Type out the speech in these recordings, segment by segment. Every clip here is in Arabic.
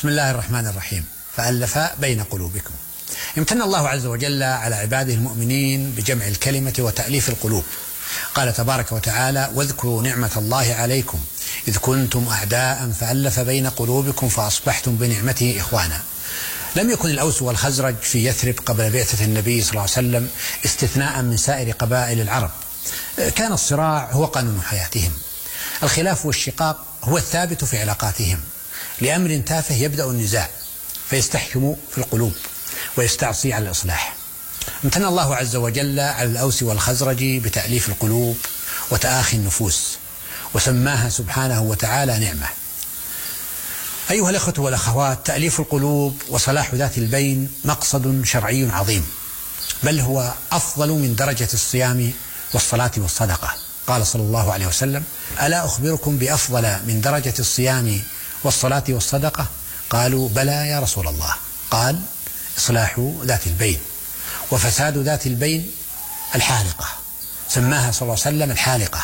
بسم الله الرحمن الرحيم. فألف بين قلوبكم. امتن الله عز وجل على عباده المؤمنين بجمع الكلمة وتأليف القلوب. قال تبارك وتعالى: واذكروا نعمة الله عليكم إذ كنتم أعداء فألف بين قلوبكم فأصبحتم بنعمته إخوانا. لم يكن الأوس والخزرج في يثرب قبل بعثة النبي صلى الله عليه وسلم استثناء من سائر قبائل العرب. كان الصراع هو قانون حياتهم، الخلاف والشقاق هو الثابت في علاقاتهم. لأمر تافه يبدأ النزاع فيستحكم في القلوب ويستعصي على الإصلاح. امتن الله عز وجل على الأوس والخزرج بتأليف القلوب وتآخي النفوس، وسماها سبحانه وتعالى نعمة. أيها الأخوة والأخوات، تأليف القلوب وصلاح ذات البين مقصد شرعي عظيم، بل هو أفضل من درجة الصيام والصلاة والصدقة. قال صلى الله عليه وسلم: ألا أخبركم بأفضل من درجة الصيام والصلاة والصدقة؟ قالوا: بلى يا رسول الله. قال: إصلاح ذات البين. وفساد ذات البين الحالقة، سماها صلى الله عليه وسلم الحالقة.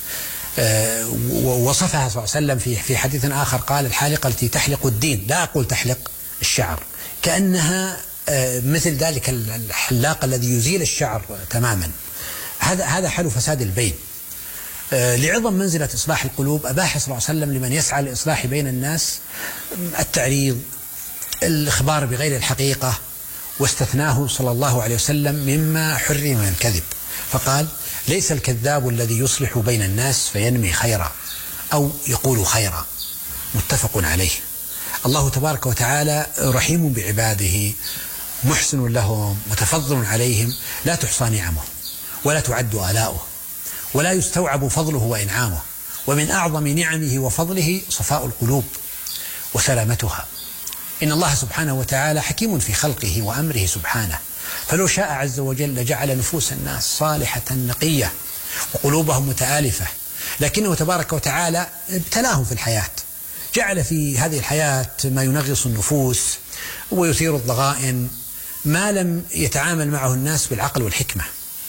ووصفها صلى الله عليه وسلم في حديث آخر، قال: الحالقة التي تحلق الدين، لا أقول تحلق الشعر، كأنها مثل ذلك الحلاق الذي يزيل الشعر تماما. هذا حال فساد البين. لعظم منزلة إصلاح القلوب أباح صلى الله عليه وسلم لمن يسعى للإصلاح بين الناس التعريض، الإخبار بغير الحقيقة، واستثناه صلى الله عليه وسلم مما حرم من الكذب، فقال: ليس الكذاب الذي يصلح بين الناس فينمي خيرا أو يقول خيرا. متفق عليه. الله تبارك وتعالى رحيم بعباده، محسن لهم، متفضل عليهم، لا تحصى نعمه ولا تعد آلاؤه ولا يستوعب فضله وإنعامه. ومن أعظم نعمه وفضله صفاء القلوب وسلامتها. إن الله سبحانه وتعالى حكيم في خلقه وأمره سبحانه، فلو شاء عز وجل لجعل نفوس الناس صالحة نقية وقلوبهم متآلفة، لكنه تبارك وتعالى ابتلاهم في الحياة، جعل في هذه الحياة ما ينغص النفوس ويثير الضغائن، ما لم يتعامل معه الناس بالعقل والحكمة.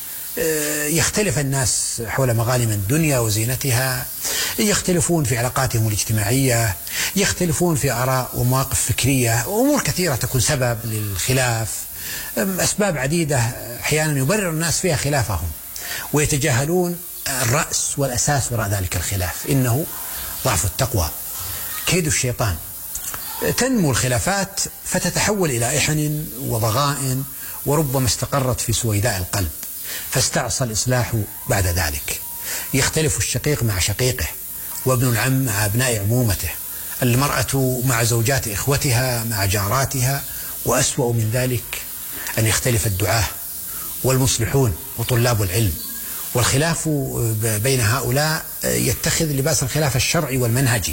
يختلف الناس حول مغانم الدنيا وزينتها، يختلفون في علاقاتهم الاجتماعية، يختلفون في آراء ومواقف فكرية، وأمور كثيرة تكون سبب للخلاف، أسباب عديدة أحيانا يبرر الناس فيها خلافهم، ويتجاهلون الرأس والأساس وراء ذلك الخلاف، إنه ضعف التقوى، كيد الشيطان. تنمو الخلافات فتتحول إلى إحن وضغائن، وربما استقرت في سويداء القلب، فاستعصى الإصلاح بعد ذلك. يختلف الشقيق مع شقيقه، وابن العم مع أبناء عمومته، المرأة مع زوجات إخوتها، مع جاراتها، وأسوأ من ذلك أن يختلف الدعاة والمصلحون وطلاب العلم. والخلاف بين هؤلاء يتخذ لباس الخلاف الشرعي والمنهجي،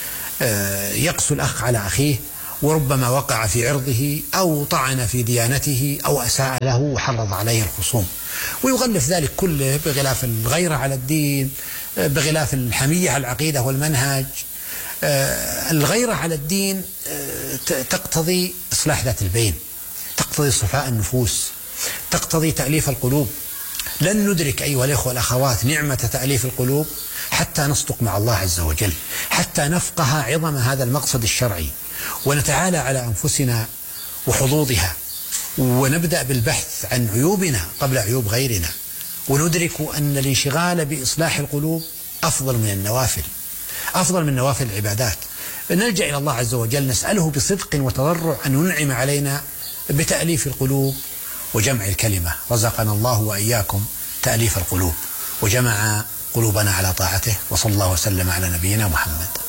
يقسو الأخ على أخيه، وربما وقع في عرضه أو طعن في ديانته أو أساء له وحرض عليه الخصوم، ويغلف ذلك كله بغلاف الغيرة على الدين، بغلاف الحمية على العقيدة والمنهج. الغيرة على الدين تقتضي إصلاح ذات البين، تقتضي صفاء النفوس، تقتضي تأليف القلوب. لن ندرك أيها الأخوة والأخوات نعمة تأليف القلوب حتى نصدق مع الله عز وجل، حتى نفقه عظم هذا المقصد الشرعي، ونتعالى على أنفسنا وحظوظها، ونبدأ بالبحث عن عيوبنا قبل عيوب غيرنا، وندرك أن الانشغال بإصلاح القلوب أفضل من النوافل، أفضل من نوافل العبادات. نلجأ إلى الله عز وجل، نسأله بصدق وتضرع أن ينعم علينا بتأليف القلوب وجمع الكلمة. رزقنا الله وإياكم تأليف القلوب وجمع قلوبنا على طاعته، وصلى الله وسلم على نبينا محمد.